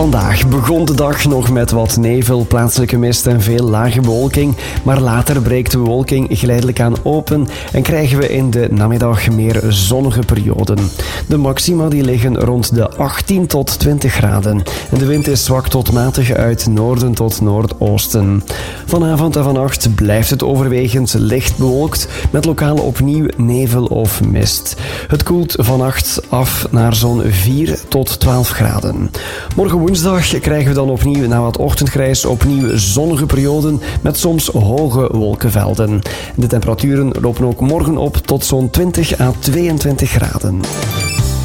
Vandaag begon de dag nog met wat nevel, plaatselijke mist en veel lage bewolking. Maar later breekt de bewolking geleidelijk aan open en krijgen we in de namiddag meer zonnige perioden. De maxima die liggen rond de 18 tot 20 graden. En de wind is zwak tot matig uit noorden tot noordoosten. Vanavond en vannacht blijft het overwegend licht bewolkt met lokaal opnieuw nevel of mist. Het koelt vannacht af naar zo'n 4 tot 12 graden. Morgen woensdag krijgen we dan opnieuw na wat ochtendgrijs opnieuw zonnige perioden met soms hoge wolkenvelden. De temperaturen lopen ook morgen op tot zo'n 20 à 22 graden.